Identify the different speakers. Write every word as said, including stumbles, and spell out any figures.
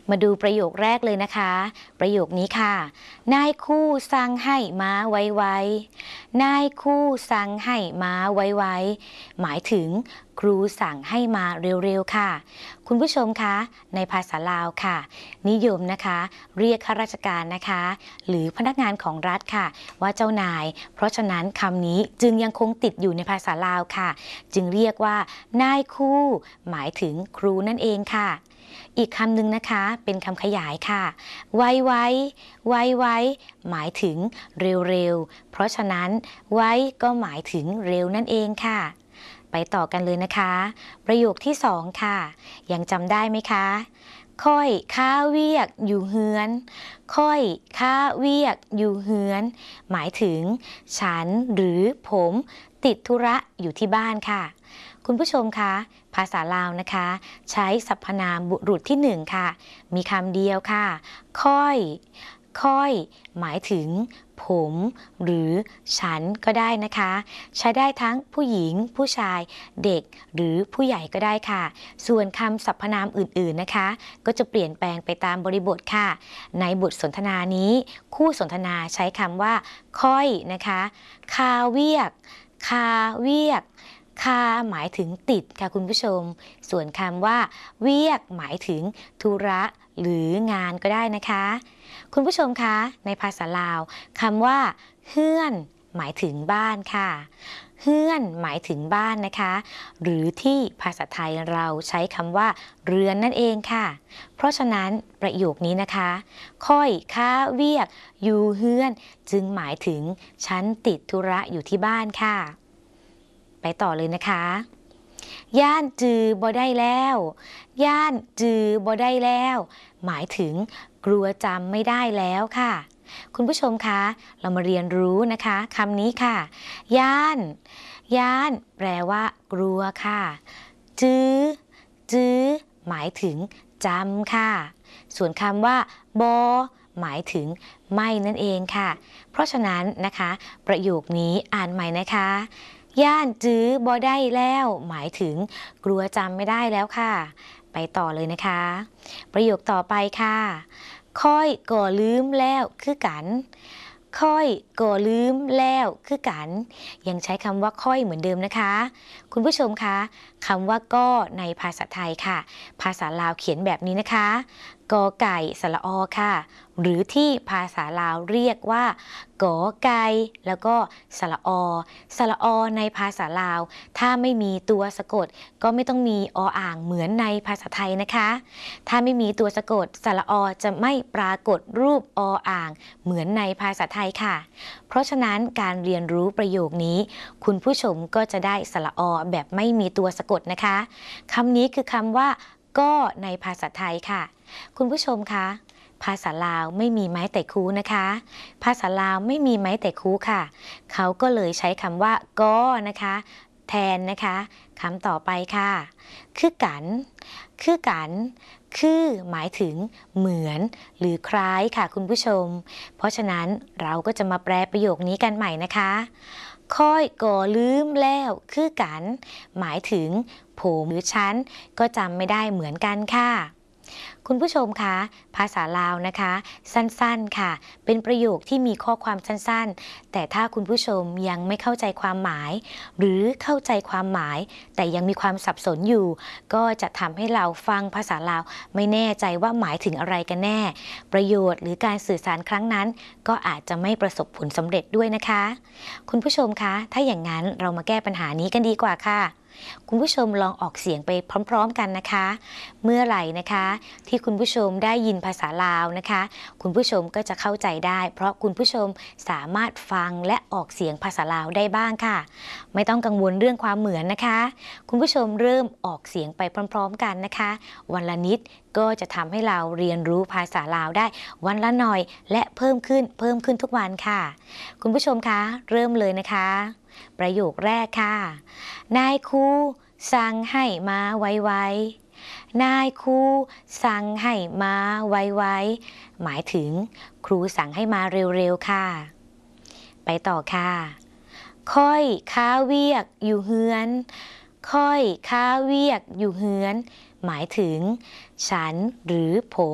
Speaker 1: มาดูประโยคแรกเลยนะคะประโยคนี้ค่ะนายครูสั่งให้มาไวๆนายครูสั่งให้มาไวๆหมายถึงครูสั่งให้มาเร็วๆค่ะคุณผู้ชมคะในภาษาลาวค่ะนิยมนะคะเรียกข้าราชการนะคะหรือพนักงานของรัฐค่ะว่าเจ้านายเพราะฉะนั้นคำนี้จึงยังคงติดอยู่ในภาษาลาวค่ะจึงเรียกว่านายครูหมายถึงครูนั่นเองค่ะอีกคำหนึ่งนะคะเป็นคำขยายค่ะไวไวไวไวหมายถึงเร็วๆเพราะฉะนั้นไว้ก็หมายถึงเร็วนั่นเองค่ะไปต่อกันเลยนะคะประโยคที่สองค่ะยังจำได้ไหมคะค่อยค้าเวียกอยู่เฮือนค่อยค้าเวียกอยู่เฮือนหมายถึงฉันหรือผมติดธุระอยู่ที่บ้านค่ะคุณผู้ชมคะภาษาลาวนะคะใช้สรรพนามบุรุษที่หนึ่งค่ะมีคำเดียวค่ะค่อยค่อยหมายถึงผมหรือฉันก็ได้นะคะใช้ได้ทั้งผู้หญิงผู้ชายเด็กหรือผู้ใหญ่ก็ได้ค่ะส่วนคำสรรพนามอื่นๆนะคะก็จะเปลี่ยนแปลงไปตามบริบทค่ะในบทสนทนานี้คู่สนทนาใช้คำว่าค่อยนะคะคาเวียกคาเวียกคาหมายถึงติดค่ะคุณผู้ชมส่วนคำว่าเวียกหมายถึงธุระหรืองานก็ได้นะคะคุณผู้ชมคะในภาษาลาวคำว่าเฮือนหมายถึงบ้านค่ะเฮือนหมายถึงบ้านนะคะหรือที่ภาษาไทยเราใช้คำว่าเรือนนั่นเองค่ะเพราะฉะนั้นประโยคนี้นะคะค่อยค้าเวียกอยู่เฮือนจึงหมายถึงฉันติดธุระอยู่ที่บ้านค่ะไปต่อเลยนะคะย่านจือบ่ได้แล้วย่านจือบ่ได้แล้วหมายถึงกลัวจำไม่ได้แล้วค่ะคุณผู้ชมคะเรามาเรียนรู้นะคะคำนี้ค่ะย่านย่านแปลว่ากลัวค่ะจื้อจื้อหมายถึงจำค่ะส่วนคำว่าบอหมายถึงไม่นั่นเองค่ะเพราะฉะนั้นนะคะประโยคนี้อ่านใหม่นะคะย่านจื้อบ่ได้แล้วหมายถึงกลัวจำไม่ได้แล้วค่ะไปต่อเลยนะคะประโยคต่อไปค่ะค่อยก่อลืมแล้วคือกันค่อยก่อลืมแล้วคือกันยังใช้คำว่าค่อยเหมือนเดิมนะคะคุณผู้ชมคะคำว่าก็ในภาษาไทยค่ะภาษาลาวเขียนแบบนี้นะคะกอไก่สระอค่ะหรือที่ภาษาลาวเรียกว่ากอไก่แล้วก็สระอสระอในภาษาลาวถ้าไม่มีตัวสะกดก็ไม่ต้องมีออ่างเหมือนในภาษาไทยนะคะถ้าไม่มีตัวสะกดสระอจะไม่ปรากฏรูปออ่างเหมือนในภาษาไทยค่ะเพราะฉะนั้นการเรียนรู้ประโยคนี้คุณผู้ชมก็จะได้สระอแบบไม่มีตัวสะกดนะคะคำนี้คือคำว่าก็ในภาษาไทยค่ะคุณผู้ชมคะภาษาลาวไม่มีไม้แต่คูนะคะภาษาลาวไม่มีไม้แต่คูค่ะเขาก็เลยใช้คำว่าก็นะคะแทนนะคะคำต่อไปค่ะคือกันคือกันคือหมายถึงเหมือนหรือคล้ายค่ะคุณผู้ชมเพราะฉะนั้นเราก็จะมาแปลประโยคนี้กันใหม่นะคะค่อยก่อลืมแล้วคือกันหมายถึงผมหรือฉันก็จำไม่ได้เหมือนกันค่ะคุณผู้ชมคะภาษาลาวนะคะสั้นๆค่ะเป็นประโยคที่มีข้อความสั้นๆแต่ถ้าคุณผู้ชมยังไม่เข้าใจความหมายหรือเข้าใจความหมายแต่ยังมีความสับสนอยู่ก็จะทำให้เราฟังภาษาลาวไม่แน่ใจว่าหมายถึงอะไรกันแน่ประโยชน์หรือการสื่อสารครั้งนั้นก็อาจจะไม่ประสบผลสำเร็จด้วยนะคะคุณผู้ชมคะถ้าอย่างนั้นเรามาแก้ปัญหานี้กันดีกว่าค่ะคุณผู้ชมลองออกเสียงไปพร้อมๆกันนะคะเมื่อไหร่นะคะที่คุณผู้ชมได้ยินภาษาลาวนะคะคุณผู้ชมก็จะเข้าใจได้เพราะคุณผู้ชมสามารถฟังและออกเสียงภาษาลาวได้บ้างค่ะไม่ต้องกังวลเรื่องความเหมือนนะคะคุณผู้ชมเริ่มออกเสียงไปพร้อมๆกันนะคะวันละนิดก็จะทำให้เราเรียนรู้ภาษาลาวได้วันละหน่อยและเพิ่มขึ้นเพิ่มขึ้นทุกวันค่ะคุณผู้ชมคะเริ่มเลยนะคะประโยคแรกค่ะนายครูสั่งให้มาไวๆนายครูสั่งให้มาไวๆหมายถึงครูสั่งให้มาเร็วๆค่ะไปต่อค่ะค่อยค้าเวียกอยู่เฮือนค่อยค้าเวียกอยู่เฮือนหมายถึงฉันหรือผม